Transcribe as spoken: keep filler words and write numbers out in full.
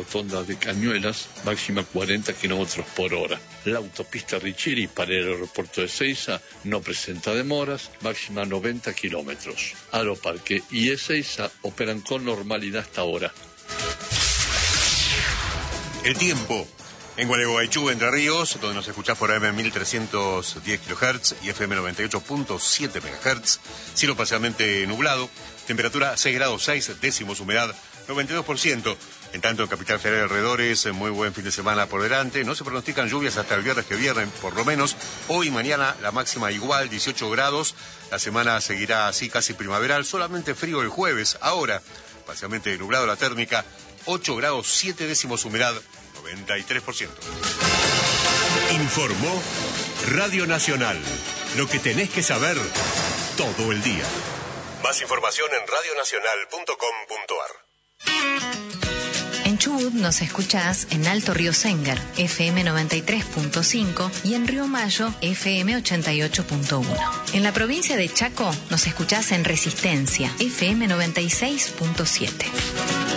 rotonda de Cañuelas, máxima cuarenta kilómetros por hora. La autopista Richeri para el aeropuerto de Ezeiza no presenta demoras, máxima noventa kilómetros. Aeroparque y Ezeiza operan con normalidad hasta ahora. El tiempo. En Gualeguaychú, Entre Ríos, donde nos escuchás por A M mil trescientos diez kilohertz y F M noventa y ocho punto siete megahertz, cielo parcialmente nublado, temperatura seis grados seis décimos, humedad noventa y dos por ciento. En tanto, en Capital Federal y alrededores, muy buen fin de semana por delante. No se pronostican lluvias hasta el viernes que viene, por lo menos. Hoy y mañana la máxima igual, dieciocho grados. La semana seguirá así, casi primaveral. Solamente frío el jueves. Ahora, parcialmente nublado la térmica, ocho grados siete décimos, humedad noventa y tres por ciento. Informó Radio Nacional. Lo que tenés que saber todo el día. Más información en radio nacional punto com punto a r. En Chubut nos escuchás en Alto Río Sénger, F M noventa y tres punto cinco, y en Río Mayo, F M ochenta y ocho punto uno. En la provincia de Chaco nos escuchás en Resistencia, F M noventa y seis punto siete.